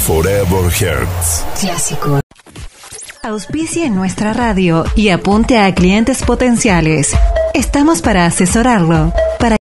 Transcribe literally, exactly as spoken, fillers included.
Forever Hertz. Clásico. Auspicie en nuestra radio y apunte a clientes potenciales. Estamos para asesorarlo, para